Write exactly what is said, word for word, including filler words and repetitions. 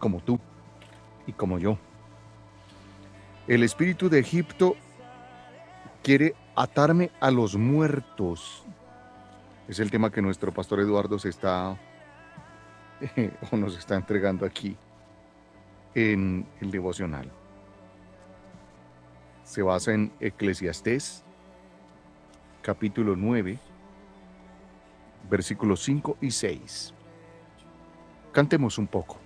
como tú y como yo. El espíritu de Egipto quiere atarme a los muertos. Es el tema que nuestro pastor Eduardo se está o nos está entregando aquí en el devocional. Se basa en Eclesiastés, capítulo nueve, versículos cinco y seis. Cantemos un poco.